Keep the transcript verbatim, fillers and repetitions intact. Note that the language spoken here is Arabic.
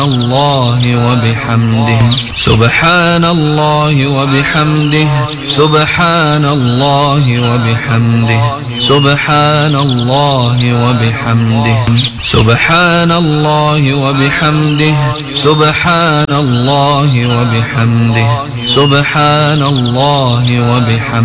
الله وبحمده سبحان الله وبحمده سبحان الله وبحمده سبحان الله وبحمده سبحان الله وبحمده سبحان الله وبحمده سبحان الله وبحمده